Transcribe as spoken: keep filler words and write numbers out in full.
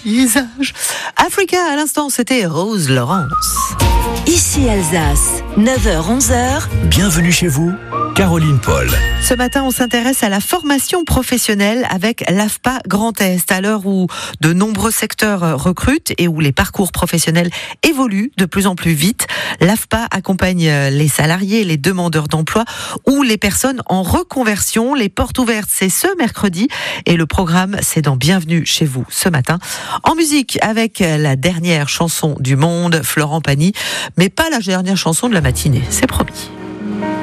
visage. Africa, à l'instant, c'était Rose Laurence. Ici Alsace, neuf heures onze heures. Bienvenue chez vous, Caroline Paul. Ce matin, on s'intéresse à la formation professionnelle avec l'A F P A Grand Est. À l'heure où de nombreux secteurs recrutent et où les parcours professionnels évoluent de plus en plus vite, l'A F P A accompagne les salariés, les demandeurs d'emploi ou les personnes en reconversion. Les portes ouvertes, c'est ce mercredi et le programme, c'est dans Bienvenue chez vous ce matin. En musique, avec la dernière chanson du monde, Florent Pagny, mais pas la dernière chanson de la matinée, c'est promis.